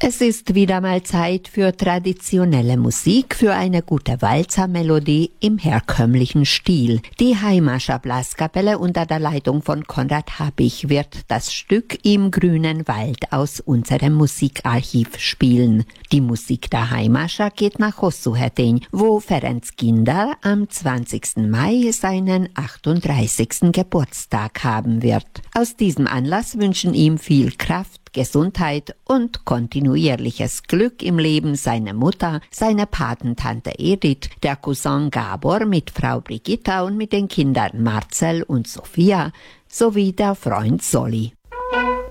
Es ist wieder mal Zeit für traditionelle Musik, für eine gute Walzermelodie im herkömmlichen Stil. Die Heimascher Blaskapelle unter der Leitung von Konrad Habich wird das Stück Im grünen Wald aus unserem Musikarchiv spielen. Die Musik der Heimascher geht nach Hossuhertin, wo Ferenc Ginder am 20. Mai seinen 38. Geburtstag haben wird. Aus diesem Anlass wünschen ihm viel Kraft, Gesundheit und kontinuierliches Glück im Leben seine Mutter, seine Patentante Edith, der Cousin Gabor mit Frau Brigitta und mit den Kindern Marcel und Sophia sowie der Freund Solly.